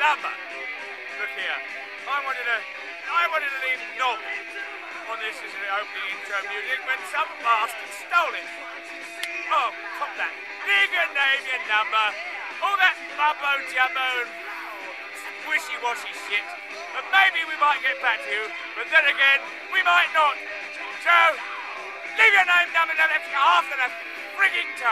number. Look here, I wanted to leave Knob on this as an opening intro music when some bastard stole it. Oh, cop that. Leave your name, your number, all that mumbo jumbo and wishy-washy shit. And maybe we might get back to you, but then again, we might not. So, leave your name, number, after the frigging tone.